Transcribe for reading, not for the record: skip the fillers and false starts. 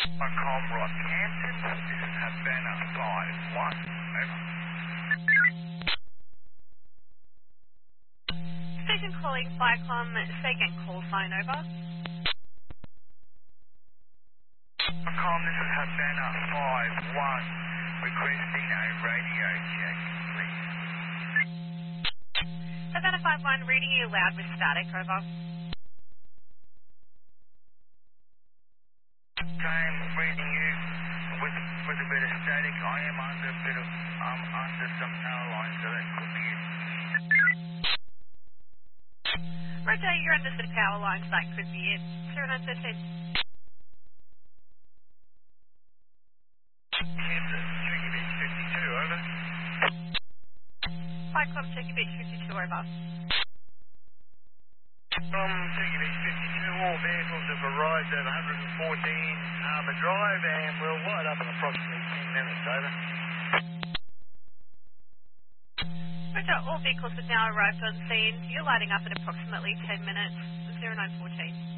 Macomb Rockhampton, this is Havana 5-1, over. Station calling Flycom, second call sign over. Macomb, this is Havana 5-1, requesting a radio check, please. Havana 5-1, reading you loud with static, over. Same, reading you with a bit of static. I am under a bit of, under some power lines, so that could be it. Roger, you're under the power lines, that could be it. 0913. Kansas, Tricky Beach 52, over. Flycom, Turkey Beach 52, over. From Tricky Beach 52, all vehicles have arrived at 114 Harbour Drive and will light up in approximately 10 minutes, over. Roger, all vehicles have now arrived on scene. You're lighting up in approximately 10 minutes. 0914.